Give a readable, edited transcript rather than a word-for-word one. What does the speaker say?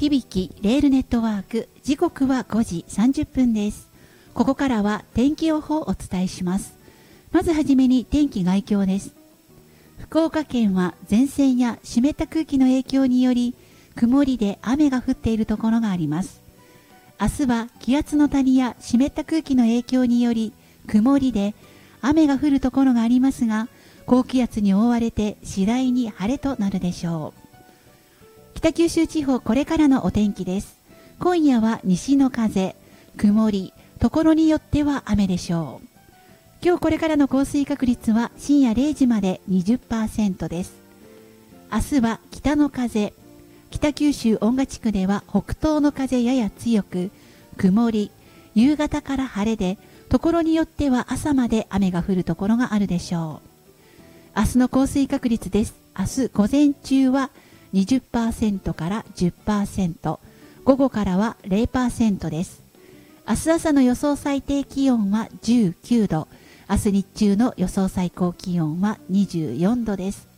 響きレールネットワーク、時刻は5時30分です。ここからは天気予報をお伝えします。まずはじめに天気概況です。福岡県は前線や湿った空気の影響により曇りで雨が降っているところがあります。明日は気圧の谷や湿った空気の影響により曇りで雨が降るところがありますが、高気圧に覆われて次第に晴れとなるでしょう。北九州地方、これからのお天気です。今夜は西の風、曇り、ところによっては雨でしょう。今日これからの降水確率は深夜0時まで 20% です。明日は北の風、北九州音賀地区では北東の風やや強く、曇り、夕方から晴れで、ところによっては朝まで雨が降るところがあるでしょう。明日の降水確率です。明日午前中は20% から 10%、午後からは 0% です。明日朝の予想最低気温は19度、明日日中の予想最高気温は24度です。